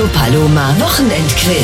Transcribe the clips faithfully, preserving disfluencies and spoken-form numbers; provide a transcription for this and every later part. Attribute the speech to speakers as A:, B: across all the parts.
A: Radio Paloma Wochenendquiz.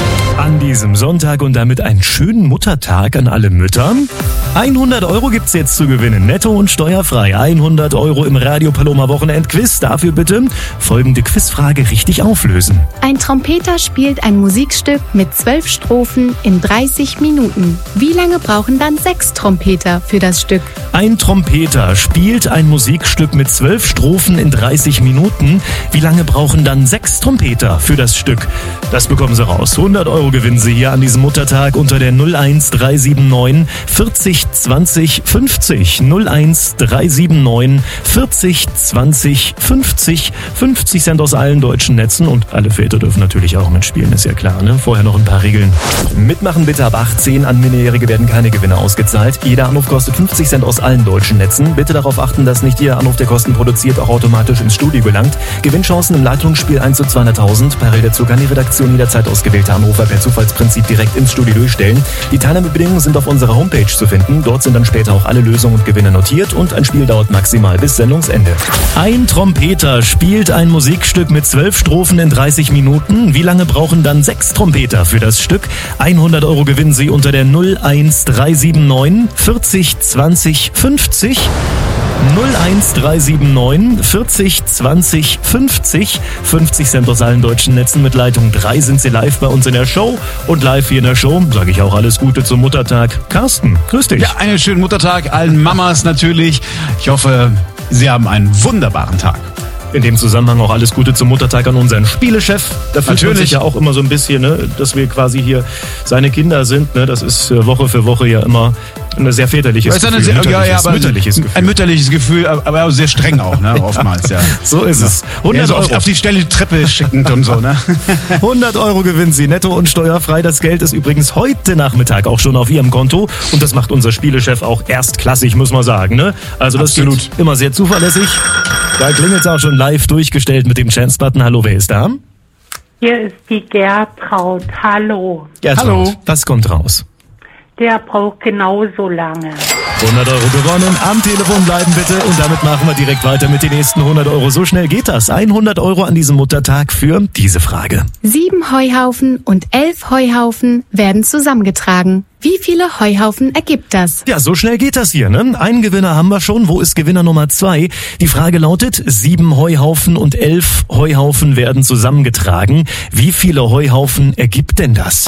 B: An diesem Sonntag und damit einen schönen Muttertag an alle Mütter. hundert Euro gibt's jetzt zu gewinnen, netto und steuerfrei. hundert Euro im Radio Paloma Wochenendquiz. Dafür bitte folgende Quizfrage richtig auflösen.
C: Ein Trompeter spielt ein Musikstück mit zwölf Strophen in dreißig Minuten. Wie lange brauchen dann sechs Trompeter für das Stück?
B: Ein Trompeter spielt ein Musikstück mit zwölf Strophen in dreißig Minuten. Wie lange brauchen dann sechs Trompeter für das Stück? Das bekommen Sie raus. hundert Euro gewinnen Sie hier an diesem Muttertag unter der null eins drei sieben neun vierzig zwanzig fünfzig. null eins drei sieben neun vierzig zwanzig fünfzig. fünfzig Cent aus allen deutschen Netzen und alle Väter dürfen natürlich auch mitspielen, ist ja klar, ne? Vorher noch ein paar Regeln. Mitmachen bitte ab achtzehn. An Minderjährige werden keine Gewinne ausgezahlt. Jeder Anruf kostet fünfzig Cent aus allen deutschen Netzen. Bitte darauf achten, dass nicht jeder Anruf, der Kosten produziert, auch automatisch ins Studio gelangt. Gewinnchancen im Leitungsspiel eins zu zweihunderttausend. Parallel dazu kann die Redaktion jederzeit ausgewählte Anrufer per Zufallsprinzip direkt ins Studio durchstellen. Die Teilnahmebedingungen sind auf unserer Homepage zu finden. Dort sind dann später auch alle Lösungen und Gewinne notiert und ein Spiel dauert maximal bis Sendungsende. Ein Trompeter spielt ein Musikstück mit zwölf Strophen in dreißig Minuten. Wie lange brauchen dann sechs Trompeter für das Stück? hundert Euro gewinnen Sie unter der null eins drei sieben neun vierzig zwanzig fünfzig. null eins drei sieben neun vierzig zwanzig fünfzig. fünfzig Cent aus allen deutschen Netzen. Mit Leitung drei sind Sie live bei uns in der Show. Und live hier in der Show sage ich auch alles Gute zum Muttertag. Carsten, grüß dich.
D: Ja, einen schönen Muttertag allen Mamas natürlich. Ich hoffe, Sie haben einen wunderbaren Tag.
B: In dem Zusammenhang auch alles Gute zum Muttertag an unseren Spielechef. Da fühlt man sich ja auch immer so ein bisschen, ne, dass wir quasi hier seine Kinder sind. Ne? Das ist Woche für Woche ja immer ein sehr väterliches Gefühl.
D: Ein sehr, mütterliches,
B: ja, ja, aber
D: mütterliches Gefühl. Ein mütterliches Gefühl, aber auch sehr streng auch, ne, oftmals. Ja.
B: So ist
D: ja.
B: es. hundert
D: ja, so
B: Euro.
D: Auf, auf die Stelle Treppe schickend und so. Ne?
B: hundert Euro gewinnen Sie, netto und steuerfrei. Das Geld ist übrigens heute Nachmittag auch schon auf Ihrem Konto. Und das macht unser Spielechef auch erstklassig, muss man sagen. Ne? Also das
D: Absolut.
B: Geht immer sehr zuverlässig. Da klingelt es auch schon live durchgestellt mit dem Chance-Button. Hallo, wer ist da?
E: Hier ist die Gertraud. Hallo.
B: Gertraud,
D: Hallo.
B: Was kommt raus?
E: Der braucht genauso lange.
B: hundert Euro gewonnen. Am Telefon bleiben bitte. Und damit machen wir direkt weiter mit den nächsten hundert Euro. So schnell geht das. hundert Euro an diesem Muttertag für diese Frage.
C: Sieben Heuhaufen und elf Heuhaufen werden zusammengetragen. Wie viele Heuhaufen ergibt das?
B: Ja, so schnell geht das hier, ne? Einen Gewinner haben wir schon. Wo ist Gewinner Nummer zwei? Die Frage lautet, sieben Heuhaufen und elf Heuhaufen werden zusammengetragen. Wie viele Heuhaufen ergibt denn das?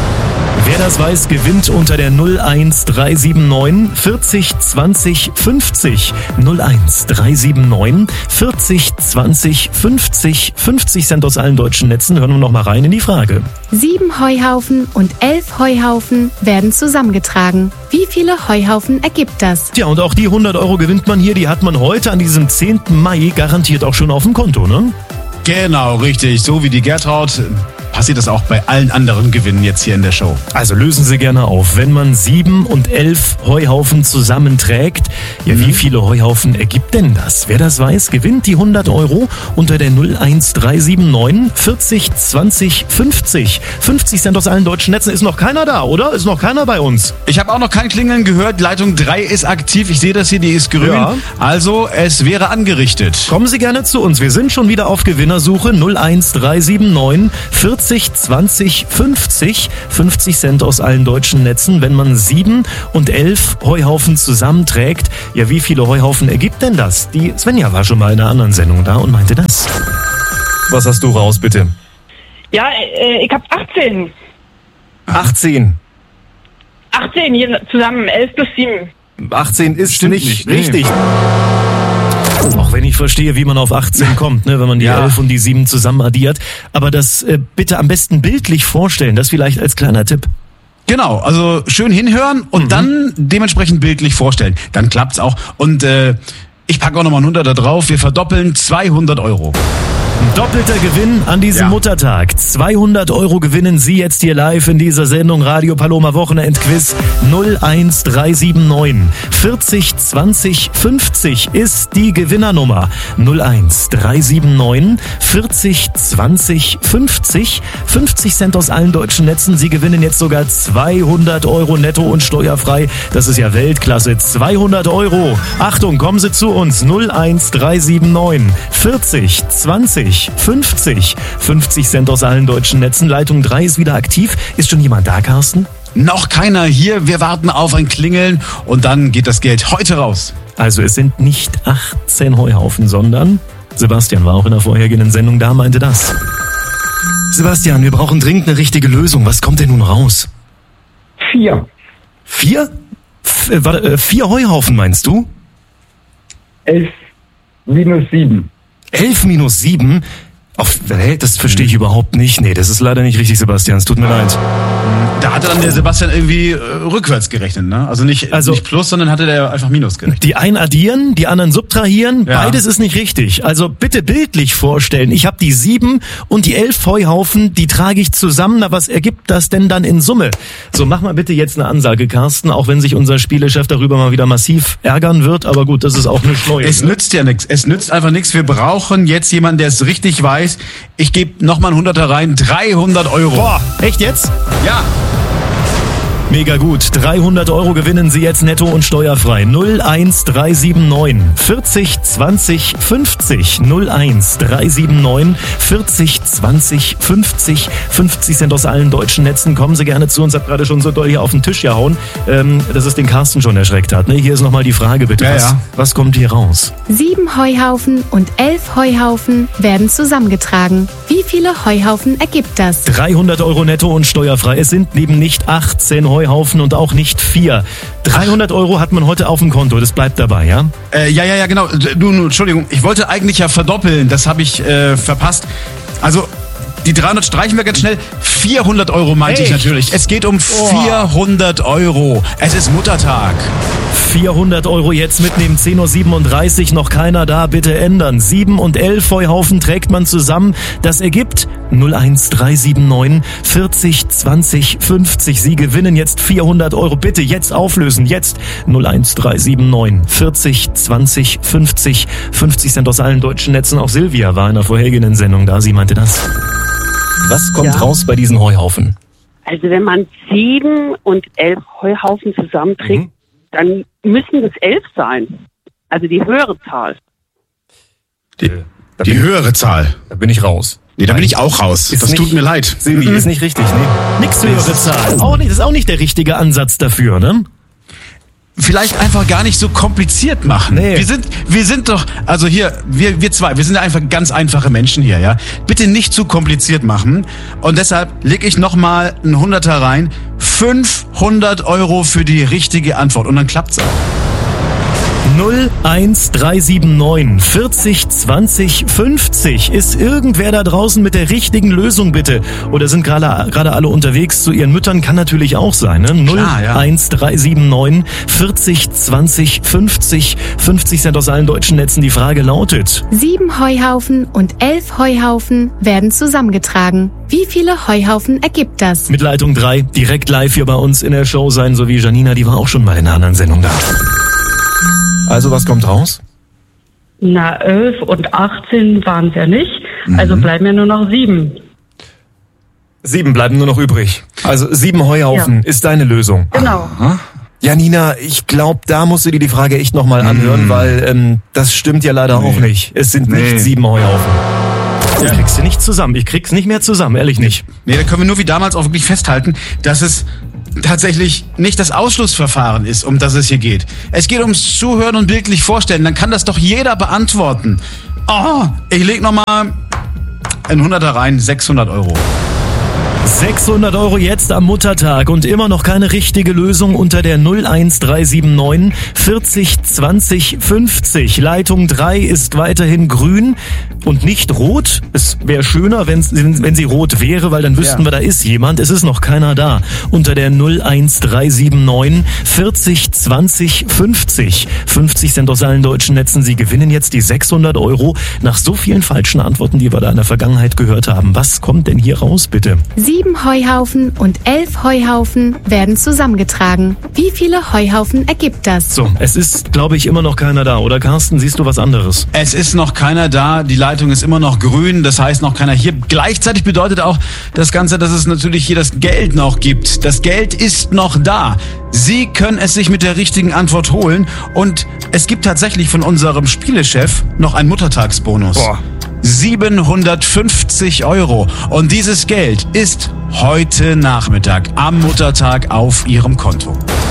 B: Wer das weiß, gewinnt unter der null eins drei sieben neun vierzig zwanzig fünfzig. null eins drei sieben neun vierzig zwanzig fünfzig. fünfzig Cent aus allen deutschen Netzen. Hören wir noch mal rein in die Frage.
C: Sieben Heuhaufen und elf Heuhaufen werden zusammengetragen. Wie viele Heuhaufen ergibt das?
B: Tja, und auch die hundert Euro gewinnt man hier. Die hat man heute an diesem zehnten Mai garantiert auch schon auf dem Konto, ne?
D: Genau, richtig. So wie die Gertraud passiert das auch bei allen anderen Gewinnen jetzt hier in der Show.
B: Also lösen Sie gerne auf. Wenn man sieben und elf Heuhaufen zusammenträgt, ja, mhm. wie viele Heuhaufen ergibt denn das? Wer das weiß, gewinnt die hundert Euro unter der null eins drei sieben neun vierzig zwanzig fünfzig. fünfzig Cent aus allen deutschen Netzen. Ist noch keiner da, oder? Ist noch keiner bei uns?
D: Ich habe auch noch kein Klingeln gehört. Leitung drei ist aktiv. Ich sehe das hier, die ist grün. Ja. Also, es wäre angerichtet.
B: Kommen Sie gerne zu uns. Wir sind schon wieder auf Gewinnersuche. null eins drei sieben neun vierzig zwanzig fünfzig. fünfzig Cent aus allen deutschen Netzen. Wenn man sieben und elf Heuhaufen zusammenträgt, ja, wie viele Heuhaufen ergibt denn das? Die Svenja war schon mal in einer anderen Sendung da und meinte das. Was hast du raus, bitte?
F: Ja, äh, ich hab achtzehn.
B: achtzehn.
F: achtzehn, hier zusammen, elf plus sieben.
B: achtzehn ist
D: Stimmt
B: nicht,
D: nicht, nee.
B: richtig. Auch wenn ich verstehe, wie man auf achtzehn kommt, ne, wenn man die
D: Ja.
B: elf und die sieben zusammen addiert. Aber das äh, bitte am besten bildlich vorstellen, das vielleicht als kleiner Tipp.
D: Genau, also schön hinhören und mhm. dann dementsprechend bildlich vorstellen. Dann klappt's auch. Und äh, ich packe auch nochmal einen Hunderter drauf. Wir verdoppeln zweihundert Euro.
B: Doppelter Gewinn an diesem
D: Ja.
B: Muttertag. zweihundert Euro gewinnen Sie jetzt hier live in dieser Sendung Radio Paloma Wochenendquiz. null eins drei sieben neun vierzig zwanzig fünfzig ist die Gewinnernummer. null eins drei sieben neun vierzig zwanzig fünfzig. fünfzig Cent aus allen deutschen Netzen. Sie gewinnen jetzt sogar zweihundert Euro netto und steuerfrei. Das ist ja Weltklasse. zweihundert Euro. Achtung, kommen Sie zu uns. null eins drei sieben neun vierzig zwanzig fünfzig fünfzig. fünfzig Cent aus allen deutschen Netzen. Leitung drei ist wieder aktiv. Ist schon jemand da, Carsten?
D: Noch keiner hier. Wir warten auf ein Klingeln und dann geht das Geld heute raus.
B: Also es sind nicht achtzehn Heuhaufen, sondern Sebastian war auch in der vorhergehenden Sendung da, meinte das. Sebastian, wir brauchen dringend eine richtige Lösung. Was kommt denn nun raus?
G: Vier.
B: Vier? F- äh, warte, äh, vier Heuhaufen meinst du?
G: Elf minus sieben.
B: Elf minus sieben? Auf, hä, das verstehe ich überhaupt nicht. Nee, das ist leider nicht richtig, Sebastian. Es tut mir leid.
D: Da hatte dann der Sebastian irgendwie äh, rückwärts gerechnet, ne? Also nicht,
B: Also-
D: nicht plus, sondern hatte der einfach minus gerechnet.
B: Die einen addieren, die anderen subtrahieren.
D: Ja.
B: Beides ist nicht richtig. Also bitte bildlich vorstellen. Ich habe die sieben und die elf Heuhaufen, die trage ich zusammen. Na, was ergibt das denn dann in Summe? So, mach mal bitte jetzt eine Ansage, Carsten, auch wenn sich unser Spielechef darüber mal wieder massiv ärgern wird. Aber gut, das ist auch eine Schleue.
D: Es nützt ja nichts. Es nützt einfach nichts. Wir brauchen jetzt jemanden, der es richtig weiß. Ich gebe nochmal ein Hunderter rein. dreihundert Euro.
B: Boah, echt jetzt?
D: Ja.
B: Mega gut. dreihundert Euro gewinnen Sie jetzt netto und steuerfrei. null eins drei sieben neun vierzig zwanzig fünfzig. null eins drei sieben neun vierzig zwanzig fünfzig. fünfzig Cent aus allen deutschen Netzen. Kommen Sie gerne zu uns. Hab gerade schon so doll hier auf den Tisch gehauen, ähm, dass es den Carsten schon erschreckt hat. Ne? Hier ist nochmal die Frage, bitte.
D: Ja,
B: was,
D: ja.
B: was kommt hier raus?
C: Sieben Heuhaufen und elf Heuhaufen werden zusammengetragen. Wie viele Heuhaufen ergibt das?
B: dreihundert Euro netto und steuerfrei. Es sind eben nicht achtzehn Heuhaufen und auch nicht vier. dreihundert Euro hat man heute auf dem Konto. Das bleibt dabei, ja?
D: Äh, ja, ja, ja, genau. Du, du, Entschuldigung. Ich wollte eigentlich ja verdoppeln. Das habe ich äh, verpasst. Also, die dreihundert streichen wir ganz schnell. vierhundert Euro meinte ich
B: Echt?
D: natürlich. Es geht um vierhundert Euro. Es ist Muttertag.
B: vierhundert Euro jetzt mitnehmen, zehn Uhr siebenunddreißig, noch keiner da, bitte ändern. sieben und elf Heuhaufen trägt man zusammen, das ergibt null eins drei sieben neun vierzig zwanzig fünfzig. Sie gewinnen jetzt vierhundert Euro, bitte jetzt auflösen, jetzt null eins drei sieben neun vierzig zwanzig fünfzig. fünfzig Cent aus allen deutschen Netzen, auch Silvia war in der vorhergehenden Sendung da, sie meinte das. Was kommt
H: Ja.
B: raus bei diesen Heuhaufen?
H: Also wenn man sieben und elf Heuhaufen zusammenträgt,
B: Mhm.
H: dann müssen es elf sein. Also die höhere Zahl.
B: Die, da,
D: Die
B: bin,
D: höhere Zahl.
B: da bin ich raus.
D: Nee, da bin ich auch raus.
B: Ist
D: Das
B: nicht-
D: tut mir leid.
B: Silvi, ist nicht richtig, nee. Nix höhere Zahl. Auch nicht, das ist auch nicht der richtige Ansatz dafür, ne?
D: Vielleicht einfach gar nicht so kompliziert machen.
B: Nee.
D: Wir sind, wir sind doch, also hier, wir, wir zwei, wir sind einfach ganz einfache Menschen hier, ja. Bitte nicht zu kompliziert machen. Und deshalb lege ich nochmal einen Hunderter rein. fünfhundert Euro für die richtige Antwort. Und dann klappt's auch.
B: null eins drei sieben neun vierzig zwanzig fünfzig. Ist irgendwer da draußen mit der richtigen Lösung, bitte? Oder sind gerade gerade alle unterwegs zu ihren Müttern? Kann natürlich auch sein, ne? null eins drei sieben neun vierzig zwanzig fünfzig. fünfzig Cent aus allen deutschen Netzen. Die Frage lautet:
C: Sieben Heuhaufen und elf Heuhaufen werden zusammengetragen. Wie viele Heuhaufen ergibt das?
B: Mit Leitung drei direkt live hier bei uns in der Show sein, so wie Janina, die war auch schon mal in einer anderen Sendung da. Also was kommt raus?
E: Na, elf und achtzehn waren es ja nicht. Also bleiben ja nur noch sieben.
B: Sieben bleiben nur noch übrig. Also sieben Heuhaufen
E: Ja.
B: ist deine Lösung.
E: Genau.
B: Janina, ich glaube, da musst du dir die Frage echt nochmal anhören, weil ähm, das stimmt ja leider
D: Nee.
B: auch nicht. Es sind
D: Nee.
B: nicht sieben Heuhaufen. Das kriegst du nicht zusammen. Ich krieg's nicht mehr zusammen, ehrlich nicht.
D: Nee, da können wir nur wie damals auch wirklich festhalten, dass es tatsächlich nicht das Ausschlussverfahren ist, um das es hier geht. Es geht ums Zuhören und bildlich vorstellen. Dann kann das doch jeder beantworten. Oh, ich leg nochmal ein Hunderter rein, sechshundert Euro.
B: sechshundert Euro jetzt am Muttertag und immer noch keine richtige Lösung unter der null eins drei sieben neun vierzig zwanzig fünfzig. Leitung drei ist weiterhin grün und nicht rot. Es wäre schöner, wenn, wenn sie rot wäre, weil dann wüssten
D: Ja.
B: wir, da ist jemand. Es ist noch keiner da. Unter der null eins drei sieben neun vierzig zwanzig fünfzig. fünfzig Cent aus allen deutschen Netzen. Sie gewinnen jetzt die sechshundert Euro nach so vielen falschen Antworten, die wir da in der Vergangenheit gehört haben. Was kommt denn hier raus, bitte?
C: Sieben Heuhaufen und elf Heuhaufen werden zusammengetragen. Wie viele Heuhaufen ergibt das?
B: So, es ist, glaube ich, immer noch keiner da. Oder Carsten, siehst du was anderes?
D: Es ist noch keiner da, die Leitung ist immer noch grün, das heißt noch keiner hier. Gleichzeitig bedeutet auch das Ganze, dass es natürlich hier das Geld noch gibt. Das Geld ist noch da. Sie können es sich mit der richtigen Antwort holen und es gibt tatsächlich von unserem Spielechef noch einen Muttertagsbonus.
B: Boah.
D: siebenhundertfünfzig Euro. Und dieses Geld ist heute Nachmittag am Muttertag auf Ihrem Konto.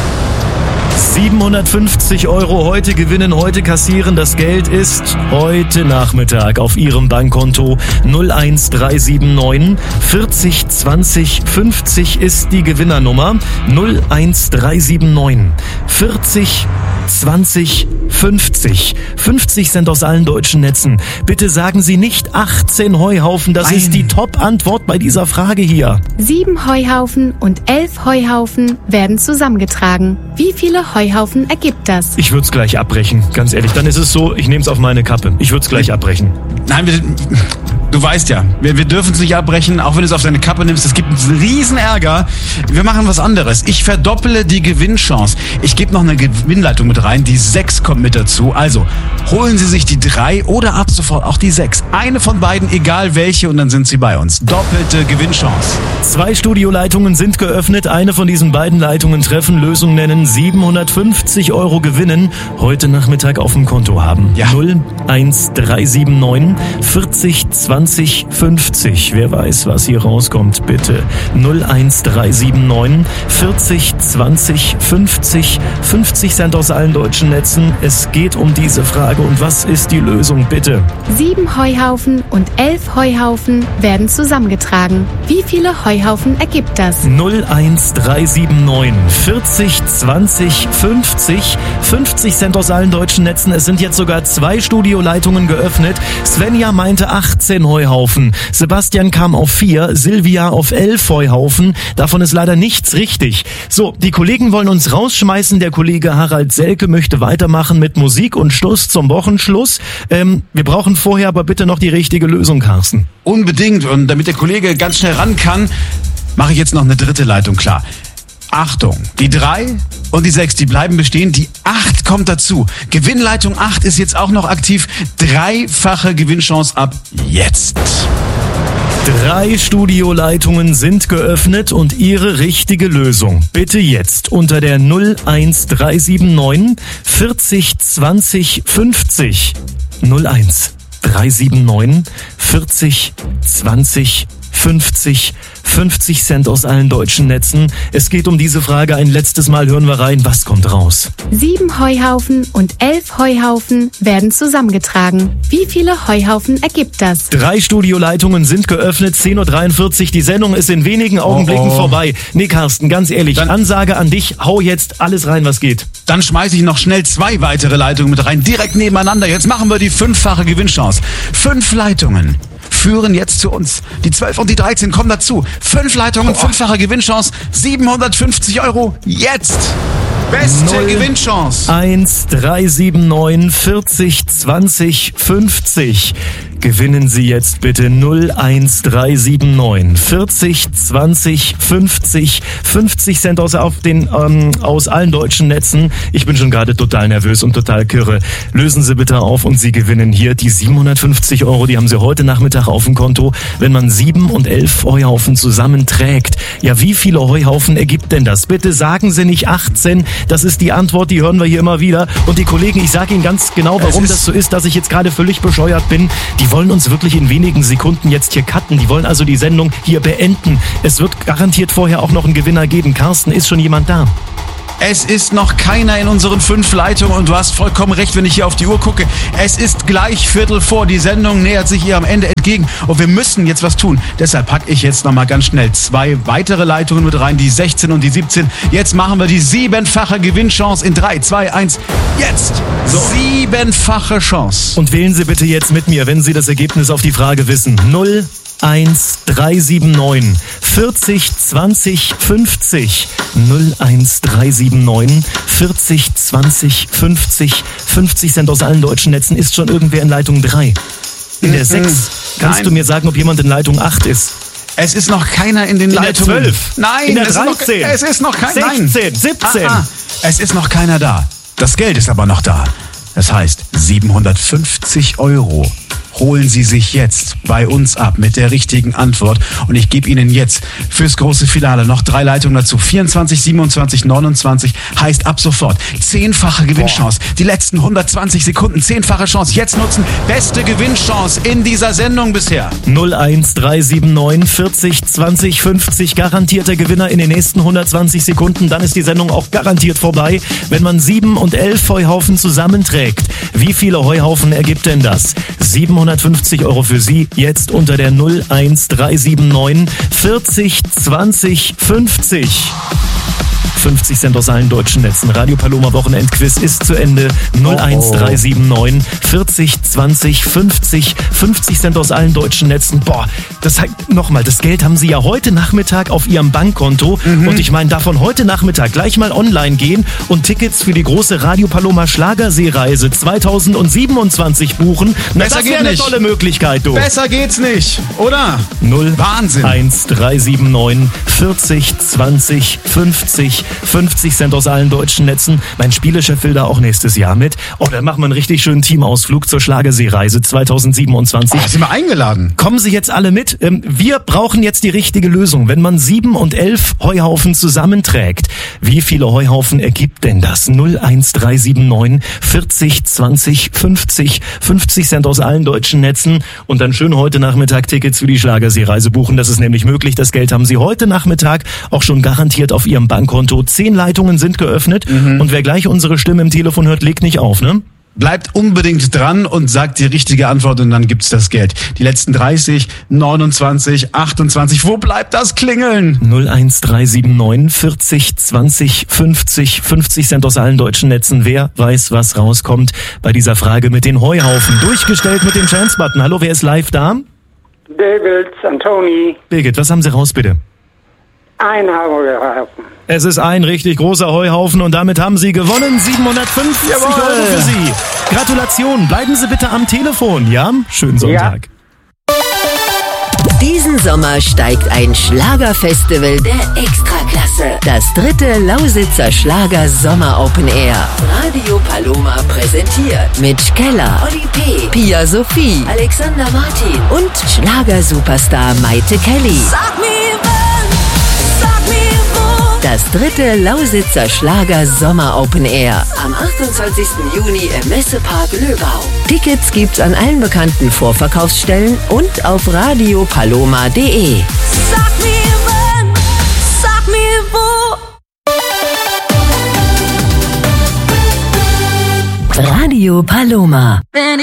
B: siebenhundertfünfzig Euro heute gewinnen, heute kassieren. Das Geld ist heute Nachmittag auf Ihrem Bankkonto. null eins drei sieben neun vierzig zwanzig fünfzig ist die Gewinnernummer. null eins drei sieben neun vierzig zwanzig fünfzig. fünfzig Cent aus allen deutschen Netzen. Bitte sagen Sie nicht achtzehn Heuhaufen. Das
D: Nein.
B: ist die Top-Antwort bei dieser Frage hier.
C: Sieben Heuhaufen und elf Heuhaufen werden zusammengetragen. Wie viele Heuhaufen ergibt das?
B: Ich würde es gleich abbrechen, ganz ehrlich. Dann ist es so, ich nehme es auf meine Kappe. Ich würde es gleich abbrechen.
D: Nein, wir, du weißt ja, wir, wir dürfen es nicht abbrechen, auch wenn du es auf deine Kappe nimmst. Es gibt einen riesen Ärger. Wir machen was anderes. Ich verdopple die Gewinnchance. Ich gebe noch eine Gewinnleitung mit rein. Die sechs kommt mit dazu. Also holen Sie sich die drei oder ab sofort auch die sechs. Eine von beiden, egal welche, und dann sind Sie bei uns. Doppelte Gewinnchance.
B: Zwei Studioleitungen sind geöffnet. Eine von diesen beiden Leitungen treffen, Lösung nennen, siebenhundertfünfzig Euro gewinnen, heute Nachmittag auf dem Konto haben.
D: Ja.
B: null eins drei sieben neun vierzig zwanzig fünfzig. Wer weiß, was hier rauskommt, bitte. null eins drei sieben neun vierzig zwanzig fünfzig. fünfzig Cent aus allen deutschen Netzen. Es geht um diese Frage. Und was ist die Lösung, bitte?
C: Sieben Heuhaufen und elf Heuhaufen werden zusammengetragen. Wie viele Heuhaufen ergibt das?
B: null eins drei sieben neun vierzig zwanzig fünfzig. fünfzig Cent aus allen deutschen Netzen. Es sind jetzt sogar zwei Studioleitungen geöffnet. Svenja meinte achtzehn Heuhaufen. Sebastian kam auf vier. Silvia auf elf Heuhaufen. Davon ist leider nichts richtig. So, die Kollegen wollen uns rausschmeißen. Der Kollege Harald Selke möchte weitermachen mit Musik und Schluss zum Wochenschluss. Ähm, wir brauchen vorher aber bitte noch die richtige Lösung, Carsten.
D: Unbedingt. Und damit der Kollege ganz schnell ran kann, mache ich jetzt noch eine dritte Leitung klar. Achtung, die drei und die sechs, die bleiben bestehen. Die acht kommt dazu. Gewinnleitung acht ist jetzt auch noch aktiv. Dreifache Gewinnchance ab jetzt.
B: Drei Studioleitungen sind geöffnet und Ihre richtige Lösung bitte jetzt unter der null eins drei sieben neun vierzig zwanzig fünfzig. null eins drei sieben neun vierzig zwanzig fünfzig. fünfzig Cent aus allen deutschen Netzen. Es geht um diese Frage. Ein letztes Mal hören wir rein. Was kommt raus?
C: Sieben Heuhaufen und elf Heuhaufen werden zusammengetragen. Wie viele Heuhaufen ergibt das?
B: Drei Studioleitungen sind geöffnet. zehn Uhr dreiundvierzig. Die Sendung ist in wenigen Augenblicken
D: oh.
B: vorbei. Nee, Carsten, ganz ehrlich.
D: Dann
B: Ansage an dich. Hau jetzt alles rein, was geht.
D: Dann schmeiße ich noch schnell zwei weitere Leitungen mit rein. Direkt nebeneinander. Jetzt machen wir die fünffache Gewinnchance. Fünf Leitungen führen jetzt zu uns. Die zwölf und die dreizehn kommen dazu. Fünf Leitungen, fünffache Gewinnchance, siebenhundertfünfzig Euro jetzt. Beste
B: Null.
D: Gewinnchance.
B: eins drei sieben neun vierzig zwanzig fünfzig. Gewinnen Sie jetzt bitte null eins drei sieben neun vierzig zwanzig fünfzig. fünfzig Cent aus, auf den, ähm, aus allen deutschen Netzen. Ich bin schon gerade total nervös und total kirre. Lösen Sie bitte auf und Sie gewinnen hier die siebenhundertfünfzig Euro. Die haben Sie heute Nachmittag auf dem Konto. Wenn man sieben und elf Heuhaufen zusammenträgt, ja, wie viele Heuhaufen ergibt denn das? Bitte sagen Sie nicht achtzehn. Das ist die Antwort, die hören wir hier immer wieder. Und die Kollegen, ich sage Ihnen ganz genau, warum das so ist, dass ich jetzt gerade völlig bescheuert bin. Die wollen uns wirklich in wenigen Sekunden jetzt hier cutten. Die wollen also die Sendung hier beenden. Es wird garantiert vorher auch noch einen Gewinner geben. Carsten, ist schon jemand da?
D: Es ist noch keiner in unseren fünf Leitungen und du hast vollkommen recht, wenn ich hier auf die Uhr gucke. Es ist gleich Viertel vor. Die Sendung nähert sich ihr am Ende entgegen und wir müssen jetzt was tun. Deshalb packe ich jetzt nochmal ganz schnell zwei weitere Leitungen mit rein, die sechzehn und die siebzehn. Jetzt machen wir die siebenfache Gewinnchance in drei, zwei, eins. Jetzt! So. Siebenfache Chance.
B: Und wählen Sie bitte jetzt mit mir, wenn Sie das Ergebnis auf die Frage wissen. null eins drei sieben neun vierzig zwanzig fünfzig. null eins drei sieben neun vierzig zwanzig fünfzig. fünfzig Cent aus allen deutschen Netzen. Ist schon irgendwer in Leitung drei? In der sechs. Kannst
D: Nein.
B: du mir sagen, ob jemand in Leitung acht ist?
D: Es ist noch keiner in den
B: In
D: Leitungen.
B: der zwölf.
D: Nein,
B: In der
D: es
B: dreizehn.
D: Ist noch, es ist noch keiner.
B: sechzehn. siebzehn.
D: Ah, ah. Es ist noch keiner da. Das Geld ist aber noch da. Das heißt, siebenhundertfünfzig Euro holen Sie sich jetzt bei uns ab mit der richtigen Antwort. Und ich gebe Ihnen jetzt fürs große Finale noch drei Leitungen dazu. vierundzwanzig, siebenundzwanzig, neunundzwanzig heißt ab sofort zehnfache Gewinnchance. Die letzten hundertzwanzig Sekunden, zehnfache Chance. Jetzt nutzen. Beste Gewinnchance in dieser Sendung bisher.
B: null eins drei sieben neun vierzig zwanzig fünfzig, garantierter Gewinner in den nächsten hundertzwanzig Sekunden. Dann ist die Sendung auch garantiert vorbei, wenn man sieben und elf Heuhaufen zusammenträgt. Wie viele Heuhaufen ergibt denn das? siebenhundertfünfzig Euro für Sie, jetzt unter der null eins drei sieben neun vierzig zwanzig fünfzig. fünfzig Cent aus allen deutschen Netzen. Radio Paloma Wochenendquiz ist zu Ende. null eins drei sieben neun vierzig zwanzig fünfzig. fünfzig Cent aus allen deutschen Netzen. Boah, das nochmal, das Geld haben Sie ja heute Nachmittag auf Ihrem Bankkonto. Mhm. Und ich meine, davon heute Nachmittag gleich mal online gehen und Tickets für die große Radio Paloma Schlagerseereise zweitausendsiebenundzwanzig buchen. Na,
D: Besser
B: das
D: geht
B: wäre eine
D: nicht.
B: tolle Möglichkeit, du.
D: Besser geht's nicht, oder?
B: null
D: Wahnsinn.
B: eins drei sieben neun vierzig zwanzig fünfzig. fünfzig Cent aus allen deutschen Netzen. Mein Spielechef will da auch nächstes Jahr mit. Oh, dann machen wir einen richtig schönen Teamausflug zur Schlagerseereise zweitausendsiebenundzwanzig.
D: Oh, sind wir eingeladen?
B: Kommen Sie jetzt alle mit. Wir brauchen jetzt die richtige Lösung. Wenn man sieben und elf Heuhaufen zusammenträgt, wie viele Heuhaufen ergibt denn das? null eins drei sieben neun vierzig zwanzig fünfzig. fünfzig Cent aus allen deutschen Netzen. Und dann schön heute Nachmittag Tickets für die Schlagerseereise buchen. Das ist nämlich möglich. Das Geld haben Sie heute Nachmittag auch schon garantiert auf Ihrem Bankkonto. Zehn Leitungen sind geöffnet. Mhm. Und wer gleich unsere Stimme im Telefon hört, legt nicht auf, ne?
D: Bleibt unbedingt dran und sagt die richtige Antwort und dann gibt's das Geld. Die letzten dreißig, neunundzwanzig, achtundzwanzig. Wo bleibt das Klingeln?
B: null eins drei sieben neun vierzig zwanzig fünfzig. fünfzig Cent aus allen deutschen Netzen. Wer weiß, was rauskommt bei dieser Frage mit den Heuhaufen? Durchgestellt mit dem Chance-Button. Hallo, wer ist live da?
H: David, Antoni,
B: Birgit, was haben Sie raus, bitte?
H: ein Heuhaufen.
B: Es ist ein richtig großer Heuhaufen und damit haben Sie gewonnen. siebenhundertfünfzig
D: Jawohl.
B: Euro für Sie. Gratulation. Bleiben Sie bitte am Telefon, ja? Schönen Sonntag.
A: Diesen Sommer steigt ein Schlagerfestival der Extraklasse. Das dritte Lausitzer Schlager Sommer Open Air. Radio Paloma präsentiert mit Keller, Oli P., Pia Sophie, Alexander Martin und Schlagersuperstar Maite Kelly.
I: Sag mir wann, sag mir wo.
A: Das dritte Lausitzer Schlager Sommer Open Air. Am achtundzwanzigsten Juni im Messepark Löbau. Tickets gibt's an allen bekannten Vorverkaufsstellen und auf radio paloma punkt de.
I: Sag mir wann, sag mir wo.
A: Radio Paloma.
I: Wenn